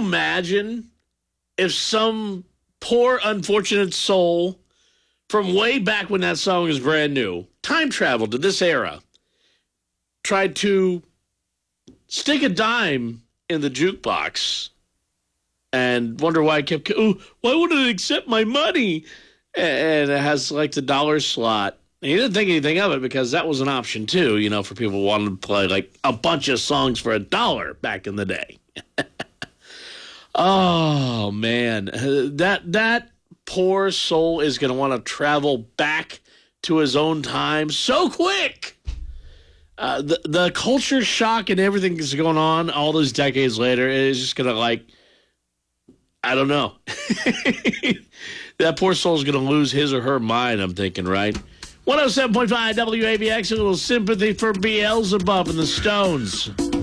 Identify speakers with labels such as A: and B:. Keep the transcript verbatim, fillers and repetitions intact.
A: imagine if some poor, unfortunate soul from way back when that song was brand new, time traveled to this era, tried to stick a dime in the jukebox and wonder why it kept, oh, why wouldn't it accept my money? And it has like the dollar slot. And he didn't think anything of it because that was an option too, you know, for people who wanted to play like a bunch of songs for a dollar back in the day. Oh, man. That, that poor soul is going to want to travel back to his own time so quick. Uh, the, the culture shock and everything that's going on all those decades later is just going to like, I don't know. That poor soul's going to lose his or her mind, I'm thinking, right? one oh seven point five W A B X, a little sympathy for Beelzebub and the Stones.